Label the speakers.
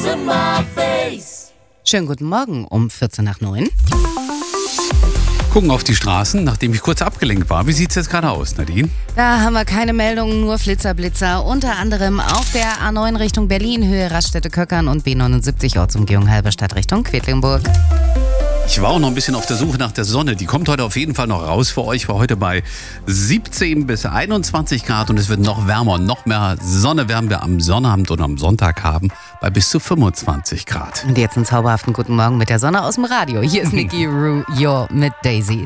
Speaker 1: in my face.
Speaker 2: Schönen guten Morgen um 9:14.
Speaker 3: Gucken auf die Straßen, nachdem ich kurz abgelenkt war. Wie sieht's jetzt gerade aus, Nadine?
Speaker 2: Da haben wir keine Meldungen, nur Flitzer. Unter anderem auf der A9 Richtung Berlin, Höhe Raststätte-Köckern und B79 Ortsumgehung Halberstadt Richtung Quedlinburg.
Speaker 3: Ich war auch noch ein bisschen auf der Suche nach der Sonne. Die kommt heute auf jeden Fall noch raus für euch. War heute bei 17 bis 21 Grad und es wird noch wärmer. Noch mehr Sonne werden wir am Sonnabend und am Sonntag haben bei bis zu 25 Grad.
Speaker 2: Und jetzt einen zauberhaften guten Morgen mit der Sonne aus dem Radio. Hier ist Nikki Ru mit Daisy.